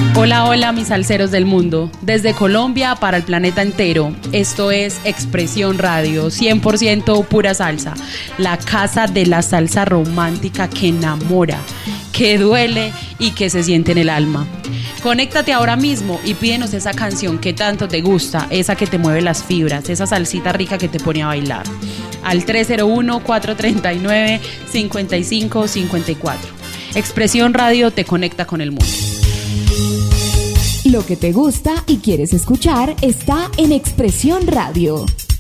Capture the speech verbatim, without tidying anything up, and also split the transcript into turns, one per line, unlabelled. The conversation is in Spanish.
Hola, hola mis salseros del mundo, desde Colombia para el planeta entero. Esto es Expresión Radio, cien por ciento pura salsa, la casa de la salsa romántica que enamora, que duele y que se siente en el alma. Conéctate ahora mismo y pídenos esa canción que tanto te gusta, esa que te mueve las fibras, esa salsita rica que te pone a bailar. Al tres cero uno, cuatro tres nueve, cinco cinco cinco cuatro. Expresión Radio te conecta con el mundo.
Lo que te gusta y quieres escuchar está en Expresión Radio.